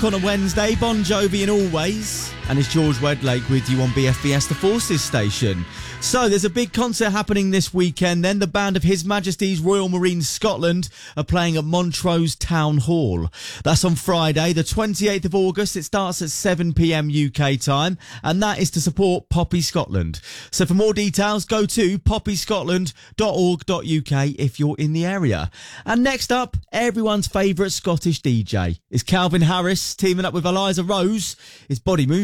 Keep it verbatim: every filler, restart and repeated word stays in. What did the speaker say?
On a Wednesday, Bon Jovi and Always, and it's George Wedlake with you on B F B S, the Forces station. So there's a big concert happening this weekend. Then the band of His Majesty's Royal Marines Scotland are playing at Montrose Town Hall. That's on Friday, the twenty-eighth of August. It starts at seven p.m. U K time, and that is to support Poppy Scotland. So for more details, go to poppy scotland dot org dot U K if you're in the area. And next up, everyone's favourite Scottish D J is Calvin Harris teaming up with Eliza Rose. It's Body Move.